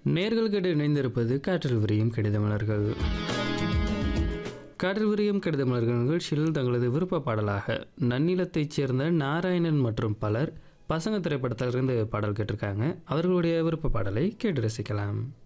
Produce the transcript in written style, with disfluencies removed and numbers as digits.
நேர்கள் கேட்டு இணைந்திருப்பது காற்றில் விரியும் கடிதமலர்கள். காற்றில் விரியும் கடிதமலர்கள் நிகழ்ச்சியில் தங்களது விருப்ப பாடலாக நன்னிலத்தைச் சேர்ந்த நாராயணன் மற்றும் பலர் பசங்க திரைப்படத்திலிருந்து பாடல் கேட்டிருக்காங்க. அவர்களுடைய விருப்ப பாடலை கேட்டு ரசிக்கலாம்.